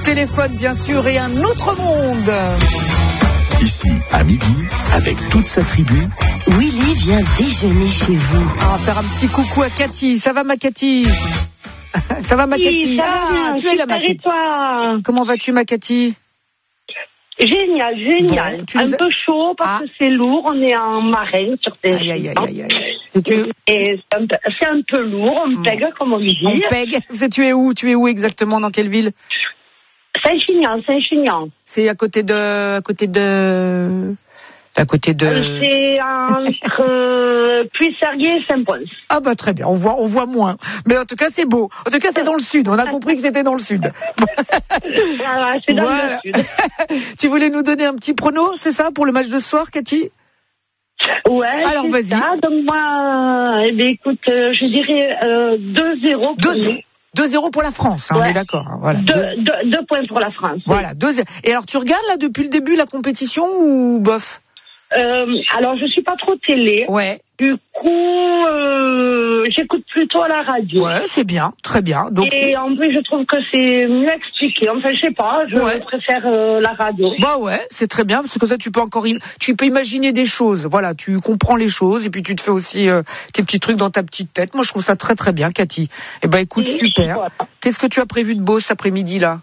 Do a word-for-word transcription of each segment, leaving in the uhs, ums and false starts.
de téléphone, bien sûr, et un autre monde. Ici, à midi, avec toute sa tribu, Willy vient déjeuner chez vous. On va faire un petit coucou à Cathy. Ça va, ma Cathy? Ça va, ma Oui, Cathy? ça va Ah, bien, tu es là, ma super, et Cathy. toi? Comment vas-tu, ma Cathy? Génial, génial. Bon, tu un nous as- peu chaud parce Ah. que c'est lourd. On est en marin sur tes Aïe, aïe, aïe, aïe, aïe. Et tu- Et c'est un, peu- c'est un peu lourd. On Bon. pègue, comme on dit. On pègue. C'est- Tu es où? Tu es où exactement? Dans quelle ville? Saint-Chinian, Saint-Chinian. C'est à côté de, à côté de, à côté de. Euh, C'est entre euh, Puy-Serguier et Saint-Pons. Ah bah très bien. On voit, on voit moins. Mais en tout cas, c'est beau. En tout cas, c'est dans le sud. On a compris que c'était dans le sud. Voilà, c'est dans Voilà. le sud. Tu voulais nous donner un petit prono, c'est ça, pour le match de ce soir, Cathy? Ouais, Alors, c'est vas-y. ça. Donc moi, eh bien, écoute, euh, je dirais euh, deux zéro pour nous. deux zéro pour la France, hein, on Ouais. est d'accord. hein, Voilà. Deux, Deux- deux, deux points pour la France. Voilà, deux zéro. Et alors, tu regardes là depuis le début la compétition ou bof? Euh, alors, je suis pas trop télé. Ouais. Du coup, euh, j'écoute plutôt à la radio. Ouais, c'est bien, très bien. Donc, Et en plus, je trouve que c'est mieux expliqué. Enfin, je sais pas, je Ouais. préfère euh, la radio. bah ouais, c'est très bien parce que comme ça, tu peux encore, im- tu peux imaginer des choses. Voilà, tu comprends les choses et puis tu te fais aussi euh, tes petits trucs dans ta petite tête. Moi, je trouve ça très très bien, Cathy. Eh ben, écoute, Et super. voilà. Qu'est-ce que tu as prévu de beau cet après-midi là?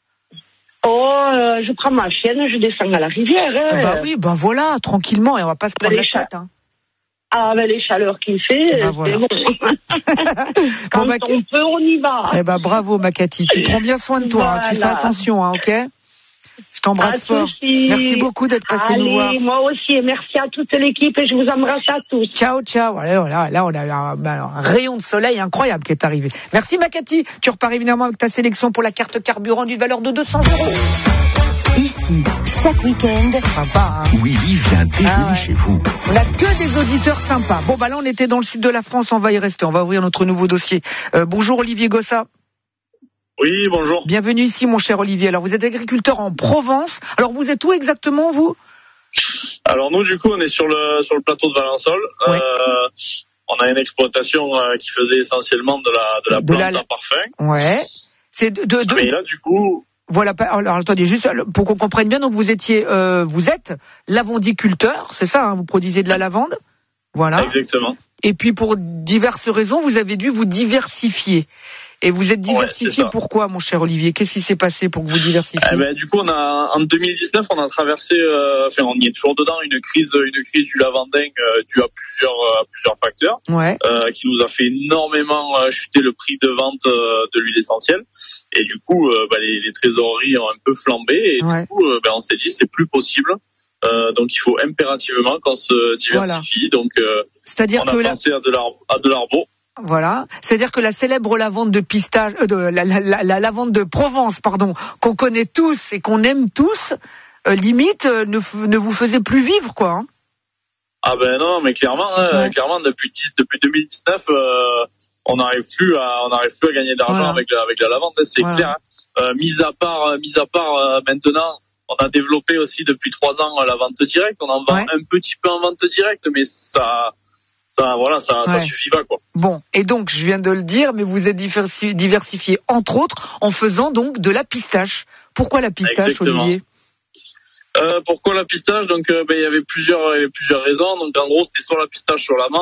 Oh, euh, je prends ma chienne, je descends à la rivière. Hein. Ah bah oui, bah voilà, tranquillement et on va pas se prendre les la chats. tête. Hein. Ah, avec les chaleurs qu'il fait, Eh ben, c'est voilà. bon. Quand Bon, bah, on peut, on y va. Eh ben bravo ma Cathy, tu prends bien soin de toi, hein, tu fais Voilà. attention, hein, ok? Je Pas t'embrasse de fort. soucis. Merci beaucoup d'être passé nous voir. Allez, moi aussi, et merci à toute l'équipe et je vous embrasse à tous. Ciao, ciao. Voilà, voilà, là, on a eu un, ben, un rayon de soleil incroyable qui est arrivé. Merci ma Cathy. Tu repars évidemment avec ta sélection pour la carte carburant d'une valeur de deux cents euros. Ici, chaque week-end, Sympa, hein? Willy vient déjeuner Ah ouais. chez vous. On a que des auditeurs sympas. Bon, bah là, on était dans le sud de la France, on va y rester. On va ouvrir notre nouveau dossier. Euh, bonjour Olivier Gossa. Oui, bonjour. Bienvenue ici, mon cher Olivier. Alors, vous êtes agriculteur en Provence. Alors, vous êtes où exactement, vous? Alors nous, du coup, on est sur le sur le plateau de Valençol. Ouais. Euh, on a une exploitation euh, qui faisait essentiellement de la de la De plante la- à parfum. Ouais. C'est de, de, de- Mais là, du coup, Voilà, pas- alors attendez, juste pour qu'on comprenne bien, donc vous étiez, euh, vous êtes lavandiculteur, c'est ça, hein, vous produisez de la lavande, voilà. exactement. Et puis pour diverses raisons, vous avez dû vous diversifier. Et vous êtes diversifié c'est ça. pourquoi, mon cher Olivier? Qu'est-ce qui s'est passé pour que vous diversifiez? Eh ben, du coup, on a en deux mille dix-neuf, on a traversé, euh, enfin, on y est toujours dedans, une crise, une crise du lavandin euh, due à plusieurs euh, à plusieurs facteurs, Ouais. euh, qui nous a fait énormément euh, chuter le prix de vente euh, de l'huile essentielle. Et du coup, euh, bah, les, les trésoreries ont un peu flambé. Et Ouais. du coup, euh, ben, on s'est dit, c'est plus possible. Euh, donc, il faut impérativement qu'on se diversifie. Donc, euh, C'est-à-dire on a que la, pensé à de l'ar- à de l'arbo. voilà, c'est-à-dire que la célèbre lavande de pistache, euh, de, la, la, la, la lavande de Provence, pardon, qu'on connaît tous et qu'on aime tous, euh, limite euh, ne, f- ne vous faisait plus vivre, quoi. Hein. Ah ben non, mais clairement, hein, Ouais. clairement depuis dix- depuis deux mille dix-neuf, euh, on n'arrive plus à on n'arrive plus à gagner d'argent Voilà. avec la avec la lavande, c'est Voilà. clair. Hein. Euh, mis à part euh, mis à part euh, maintenant, on a développé aussi depuis trois ans euh, la vente directe. On en vend Ouais. un petit peu en vente directe, mais ça ça voilà ça ça Ouais. suffit pas quoi. Bon, et donc je viens de le dire, mais vous êtes diversi- diversifié entre autres en faisant donc de la pistache. Pourquoi la pistache, Exactement. Olivier? Euh, pourquoi la pistache? Donc euh, ben il y avait plusieurs il y avait plusieurs raisons. Donc en gros c'était soit la pistache sur la menthe.